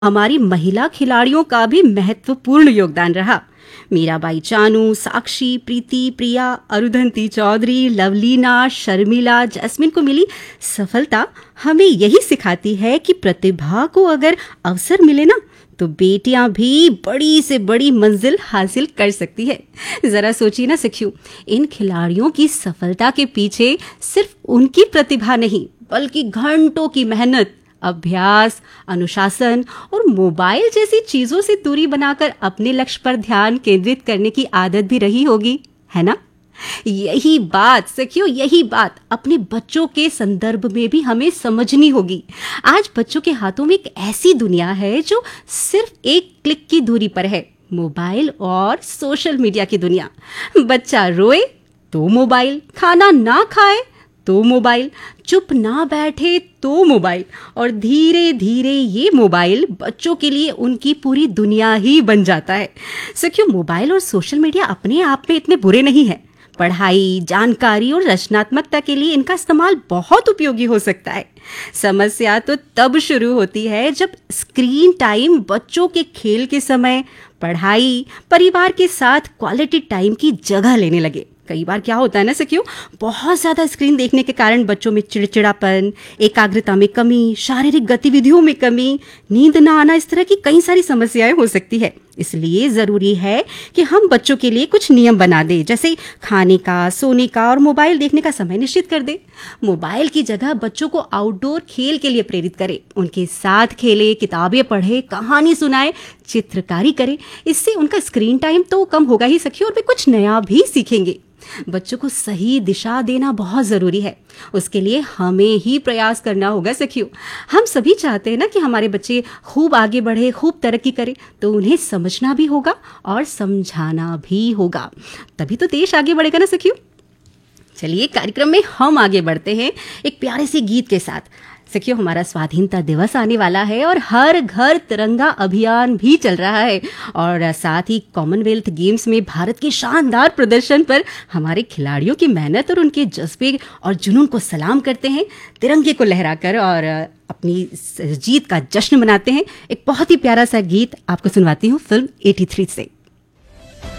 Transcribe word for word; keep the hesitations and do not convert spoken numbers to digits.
हमारी महिला खिलाड़ियों का भी महत्वपूर्ण योगदान रहा। मीराबाई चानू, साक्षी, प्रीति, प्रिया, अरुधंती चौधरी, लवलीना, शर्मिला, जैस्मिन को मिली सफलता हमें यही सिखाती है कि प्रतिभा को अगर अवसर मिले ना तो बेटियां भी बड़ी से बड़ी मंजिल हासिल कर सकती है। जरा सोचिए ना सखियों, इन खिलाड़ियों की सफलता के पीछे सिर्फ उनकी प्रतिभा नहीं बल्कि घंटों की मेहनत, अभ्यास, अनुशासन और मोबाइल जैसी चीजों से दूरी बनाकर अपने लक्ष्य पर ध्यान केंद्रित करने की आदत भी रही होगी, है ना? यही बात सखियों, यही बात अपने बच्चों के संदर्भ में भी हमें समझनी होगी। आज बच्चों के हाथों में एक ऐसी दुनिया है जो सिर्फ एक क्लिक की दूरी पर है, मोबाइल और सोशल मीडिया की दुनिया। बच्चा रोए तो मोबाइल, खाना ना खाए तो मोबाइल, चुप ना बैठे तो मोबाइल, और धीरे धीरे ये मोबाइल बच्चों के लिए उनकी पूरी दुनिया ही बन जाता है। सखियों, मोबाइल और सोशल मीडिया अपने आप में इतने बुरे नहीं हैं। पढ़ाई, जानकारी और रचनात्मकता के लिए इनका इस्तेमाल बहुत उपयोगी हो सकता है। समस्या तो तब शुरू होती है जब स्क्रीन टाइम बच्चों के खेल के समय, पढ़ाई, परिवार के साथ क्वालिटी टाइम की जगह लेने लगे। कई बार क्या होता है ना सखियों, बहुत ज़्यादा स्क्रीन देखने के कारण बच्चों में चिड़चिड़ापन, एकाग्रता में कमी, शारीरिक गतिविधियों में कमी, नींद ना आना, इस तरह की कई सारी समस्याएं हो सकती है। इसलिए ज़रूरी है कि हम बच्चों के लिए कुछ नियम बना दें, जैसे खाने का, सोने का और मोबाइल देखने का समय निश्चित कर दें। मोबाइल की जगह बच्चों को आउटडोर खेल के लिए प्रेरित करें, उनके साथ खेलें, किताबें पढ़े, कहानी सुनाए, चित्रकारी करें। इससे उनका स्क्रीन टाइम तो कम होगा ही सखियों, और वे कुछ नया भी सीखेंगे। बच्चों को सही दिशा देना बहुत ज़रूरी है, उसके लिए हमें ही प्रयास करना होगा सखियों। हम सभी चाहते हैं ना कि हमारे बच्चे खूब आगे बढ़े, खूब तरक्की करें, तो उन्हें समझना भी होगा और समझाना भी होगा, तभी तो देश आगे बढ़ेगा ना सखियों। चलिए कार्यक्रम में हम आगे बढ़ते हैं एक प्यारे से गीत के साथ। सखियों, हमारा स्वाधीनता दिवस आने वाला है और हर घर तिरंगा अभियान भी चल रहा है, और साथ ही कॉमनवेल्थ गेम्स में भारत के शानदार प्रदर्शन पर हमारे खिलाड़ियों की मेहनत और उनके जज्बे और जुनून को सलाम करते हैं, तिरंगे को लहराकर और अपनी जीत का जश्न मनाते हैं। एक बहुत ही प्यारा सा गीत आपको सुनवाती हूँ फिल्म तिरासी से।